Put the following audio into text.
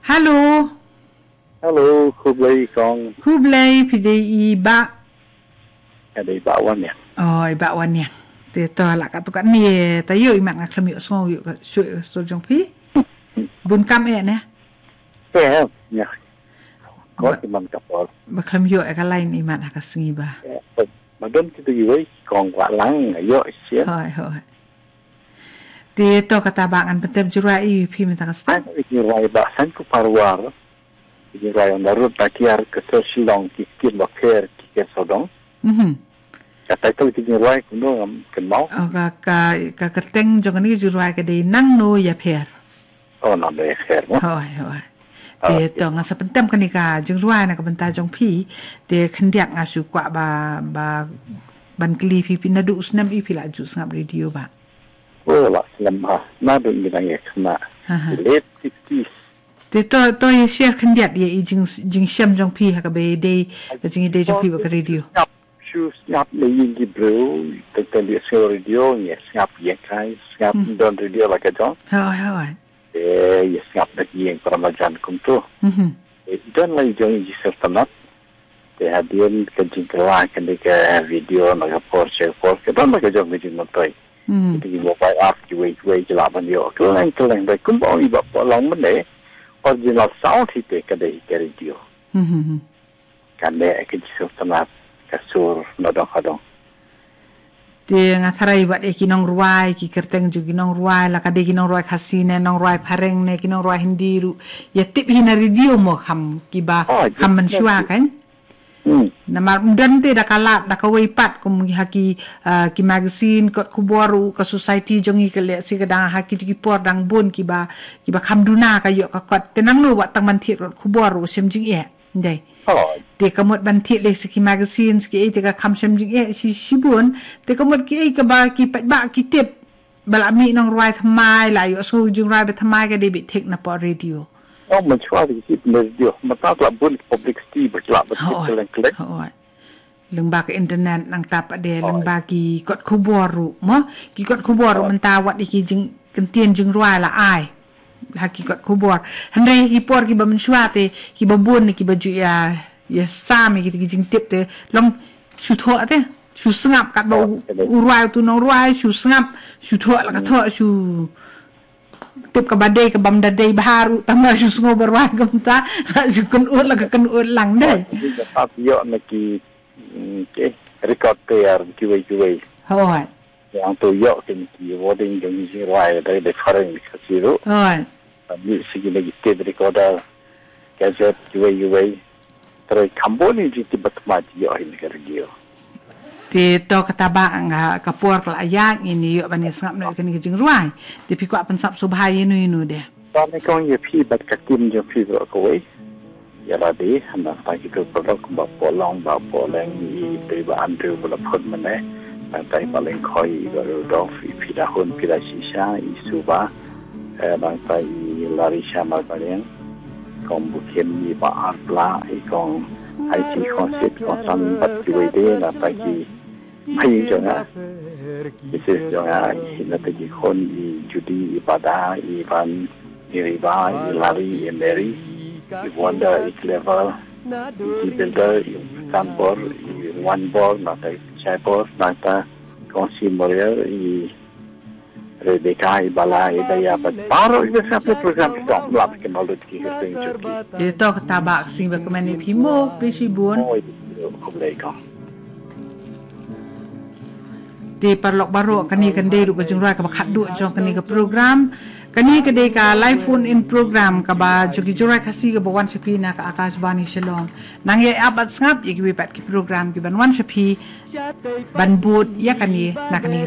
Halo. Halo, Kublai kong. Kublai pidi iba. Ada iba wan ya. Oh, iba wan ya. Te to la ka tu kan ni ta yo imak na khlami so yo ka so jong pi. Bun kam e ne. Ya. Ko ti man ka por. Ba khlam yo e ka lain imak na ka singi ba. Madam kita yoi kong wa lang yo sia. Hoi. Te to kata bangan betem jurai pi minta ka sta. Ini rai ba san ku parwar. Ini rai on darut takiar ke so silong ki kin lo ker ki ke sodong. Kata itu ini rai kuno ken mau. Oh ka kerteng jong ni jurai ka de nang no ya per. Oh na be ker mo. Hoi. Te to nga sa pentem kanika jong ruai na ka benta jong pi te khendiak nga su kwa ba ban kli pi pinadu usnam i pila ju ngap radio ba. Oh la selama na do ni nang ek na. Late 60s. Te to ye share khendiak ye i jing sham jong pi ha ka be de jing de jong pi ba ka radio. Chu snap le yin gi bro te le so radio ni snap ye kai snap don radio la ka jong. Hoi. Ya snap nak yang peramajan kuntu. Dan lagi jong ji sertanat. Te hadian ke jingkela ke video nak Porsche ke dan lagi jong ji notai. Jadi mobile app jual jelaban yo. Keleng baik kun bawa iba polong mene. Original sound hite ke radio. Kan ke ji sertanat kasur nodong. Te ngatharai bat e kinong ruai ki kerteng ju kinong ruai la kade kinong ruai khasine nong ruai phareng ne kinong ruai hindiru ya tip hina radio mo kham ki ba kham man shwa kan na mar mudan te da kala da ka wei pat kum haki ki magazine ko kuboru ka society jongi ke le si kadang haki ki por dang bun ki ba kham duna ka yo ka kot te nang no wat tang man thit kuboru sem jing e ndai te kamot ban thit le si magazine ki te ka kham sem jing e si sibun te kamot ki ka ba ki pat ba ki tip balami nong ruai thamai la yo so jing ruai ba thamai ka de bi thik na po radio. Oh, mencuba di radio. Mata tak bun public sti berkelak berkelak. Lembah ke internet nang tap ade lembah ki kot kuboru mo ki kot kuboru menta wat iki jing kentien jing ruai la ai hakikat kubor handai ki por ki ba mencuba te ki ba bun ki baju ya sami ki jing tip te long su tho te su sngap kat ba ruai tu nong ruai su sngap su tho la ka tho su tip ka badai ka bam dadai baru tambah su sngo berwai kamta su kun ut la ka kun ut lang dai tak yo neki ke record player kiwai hoi yang tu yo ke ki wording jeng ji rai dari different kasiru hoi ni sigi lagi tape recorder gadget kiwai terus kamboni ji tibat mati yo ini radio te to kata ba nga kapor kala yang ini yo bani sngap no kan jing ruai te pi kwa pen sap subhai inu de ta ne kong ye pi bat ka kim jo pi ro ko wei ya la de hana ta ki ko product ba polong ba poleng ni te ba andru ba phot mane ta tai ba leng khoi ba ro do pi da hon pi da shisha i suba ba ta i larisha ma ba leng kong bu kem ni ba arpla i kong ai chi concept ko san bat ki wei de la ta ki mai jo na isi jo na ina te ki khon i judi i pada i van i riba i lari i mary i wonder i clever i builder i tambor i one ball na ta chaipor na ta consumer i Rebecca i bala i daya bat paro i sa program to lab ke knowledge ki hirting chuki to tabak sing ba kemani phimo pisi bun ko blai ka di parlok baru kani kande ru kajung ra ka khat du jong kani ka program kani ka de ka live phone in program ka ba jogi jora khasi ka bawan shapi na ka akashbani shalom nang ye abat ngap ye ki pat ki program ki ban wan shapi ban bud ya kani na kani